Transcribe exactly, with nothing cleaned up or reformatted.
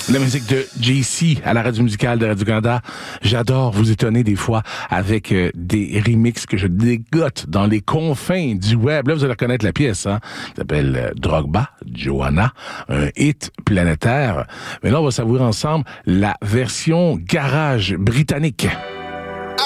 La musique de J C à la radio musicale de Radio-Canada. J'adore vous étonner des fois avec euh, des remixes que je dégote dans les confins du web. Là, vous allez reconnaître la pièce, hein. Ça s'appelle euh, Drogba, Joanna, un hit planétaire. Mais là, on va savourer ensemble la version garage britannique.